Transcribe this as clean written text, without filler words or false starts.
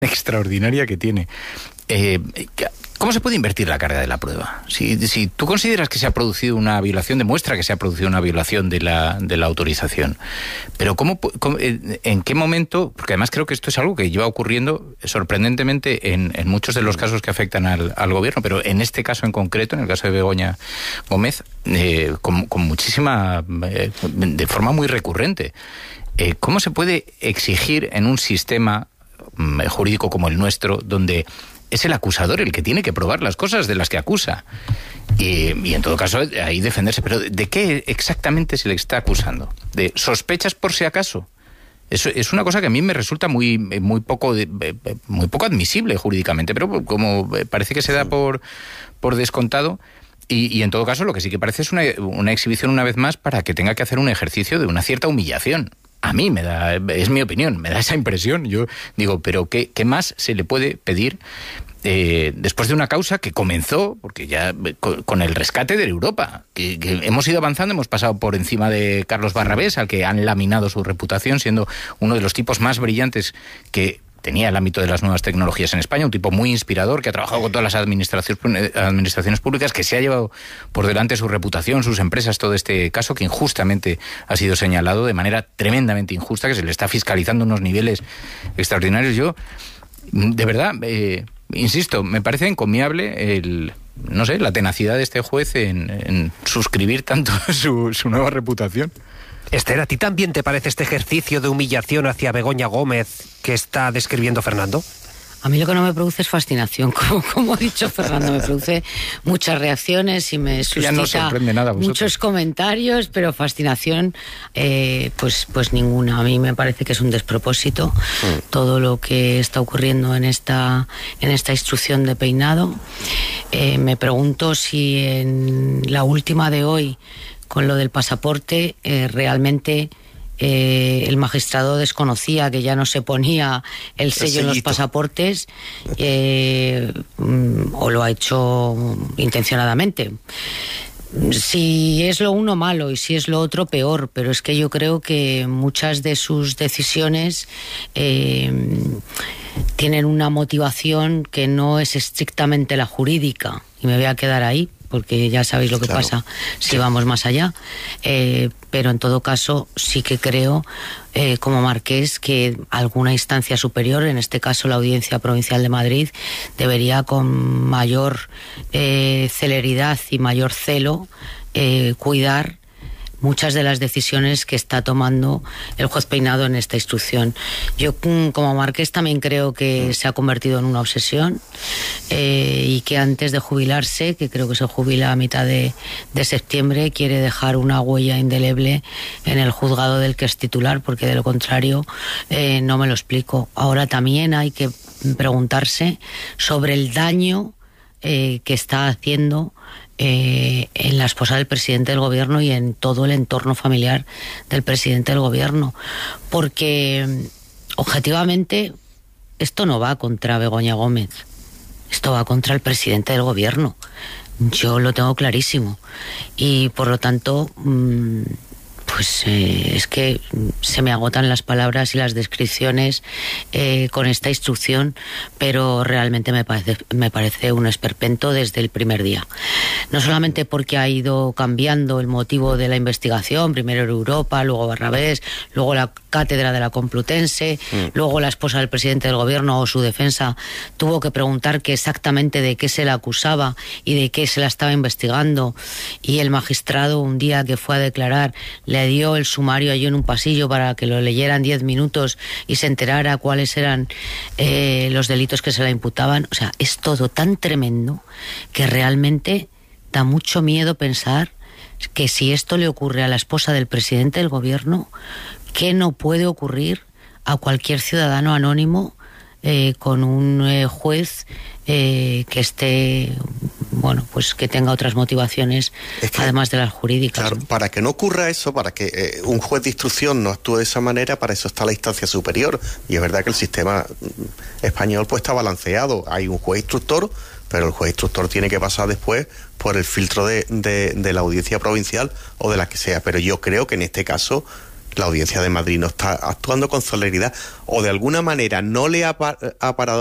extraordinaria que tiene. ¿Cómo se puede invertir la carga de la prueba? Si tú consideras que se ha producido una violación, demuestra que se ha producido una violación de la autorización. Pero ¿en qué momento? Porque además creo que esto es algo que lleva ocurriendo sorprendentemente en muchos de los casos que afectan al gobierno, pero en este caso en concreto, en el caso de Begoña Gómez, con muchísima, de forma muy recurrente. ¿Cómo se puede exigir en un sistema jurídico como el nuestro, donde es el acusador el que tiene que probar las cosas de las que acusa? Y en todo caso, ahí defenderse. Pero ¿de qué exactamente se le está acusando? ¿De sospechas por si acaso? Eso es una cosa que a mí me resulta muy poco admisible jurídicamente, pero como parece que se da por descontado. Y en todo caso, lo que sí que parece es una exhibición una vez más para que tenga que hacer un ejercicio de una cierta humillación. A mí es mi opinión, me da esa impresión. Yo digo, pero ¿qué más se le puede pedir después de una causa que comenzó, porque ya con el rescate de Europa, que hemos ido avanzando, hemos pasado por encima de Carlos Barrabés, al que han laminado su reputación, siendo uno de los tipos más brillantes que tenía el ámbito de las nuevas tecnologías en España, un tipo muy inspirador que ha trabajado con todas las administraciones públicas, que se ha llevado por delante su reputación, sus empresas, todo este caso que injustamente ha sido señalado de manera tremendamente injusta, que se le está fiscalizando unos niveles extraordinarios. Yo, de verdad, insisto, me parece encomiable la tenacidad de este juez en suscribir tanto su nueva reputación. Esther, ¿a ti también te parece este ejercicio de humillación hacia Begoña Gómez que está describiendo Fernando? A mí lo que no me produce es fascinación, como ha dicho Fernando, me produce muchas reacciones y me suscita no sorprende nada muchos comentarios, pero fascinación, pues ninguna. A mí me parece que es un despropósito todo lo que está ocurriendo en esta instrucción de peinado. Me pregunto si en la última de hoy, con lo del pasaporte, realmente el magistrado desconocía que ya no se ponía el sello en los pasaportes, o lo ha hecho intencionadamente. Si es lo uno, malo, y si es lo otro, peor, pero es que yo creo que muchas de sus decisiones tienen una motivación que no es estrictamente la jurídica, y me voy a quedar ahí, porque ya sabéis lo que pasa si vamos más allá. Pero en todo caso sí que creo, como marqués, que alguna instancia superior, en este caso la Audiencia Provincial de Madrid, debería con mayor celeridad y mayor celo cuidar muchas de las decisiones que está tomando el juez Peinado en esta instrucción. Yo, como marqués, también creo que se ha convertido en una obsesión, y que antes de jubilarse, que creo que se jubila a mitad de septiembre, quiere dejar una huella indeleble en el juzgado del que es titular, porque de lo contrario no me lo explico. Ahora también hay que preguntarse sobre el daño que está haciendo en la esposa del presidente del gobierno y en todo el entorno familiar del presidente del gobierno, porque objetivamente esto no va contra Begoña Gómez, esto va contra el presidente del gobierno. Yo lo tengo clarísimo, y por lo tanto es que se me agotan las palabras y las descripciones con esta instrucción, pero realmente me parece un esperpento desde el primer día. No solamente porque ha ido cambiando el motivo de la investigación, primero Europa, luego Barrabés, luego la cátedra de la Complutense, luego la esposa del presidente del gobierno o su defensa tuvo que preguntar que exactamente de qué se la acusaba y de qué se la estaba investigando, y el magistrado, un día que fue a declarar, le dio el sumario allí en un pasillo para que lo leyeran 10 minutos y se enterara cuáles eran los delitos que se la imputaban. O sea, es todo tan tremendo que realmente da mucho miedo pensar que si esto le ocurre a la esposa del presidente del gobierno, ¿qué no puede ocurrir a cualquier ciudadano anónimo con un juez que esté, pues que tenga otras motivaciones además de las jurídicas? Claro, para que no ocurra eso, para que un juez de instrucción no actúe de esa manera, para eso está la instancia superior. Y es verdad que el sistema español pues está balanceado. Hay un juez instructor, pero el juez instructor tiene que pasar después por el filtro de la audiencia provincial o de la que sea. Pero yo creo que en este caso la Audiencia de Madrid no está actuando con celeridad, o de alguna manera no le ha parado